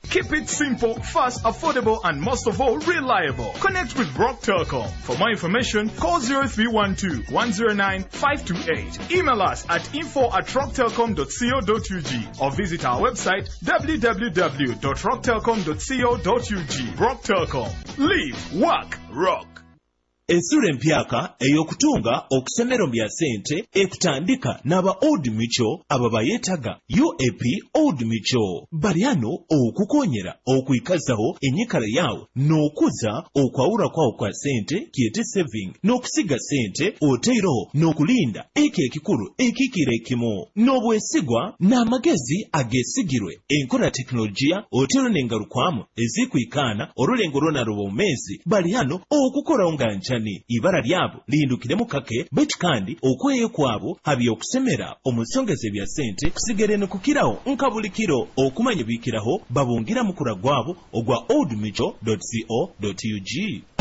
Keep it simple, fast, affordable, and most of all, reliable. Connect with Rock Telecom. For more information, call 0312-109-528. Email us at info@rocktelecom.co.ug or visit our website www.rocktelecom.co.ug. Rock Telecom. Live, work, rock. Ensula empyaka ey'okutunga okusemera bya ssente ekutandika n'aba Old Mutual abo bayetaga UAP Old Mutual. Balyano okukonyera okuyikazaho enyikala yawo n'okuza okwawula kwawo kwa ssente kiyete saving n'okusiga ssente oteeroho n'okulinda eko ekikulu ekikira ekimu n'obwesigwa n'amagezi ageesigirwe enkola tekinologiya oteero n'engalukwamu ezikwikaana olulengo lwonna lw'omumezi balyano okukola nga ibara lyabo lindukiremu kake beti kandi okweyo kwabo habi okusemera omusongeze bya sente kusigere nokukiraho nkabulikiro okumanya bikiraho babungira mukura gwabo ogwa oldmutual.co.ug.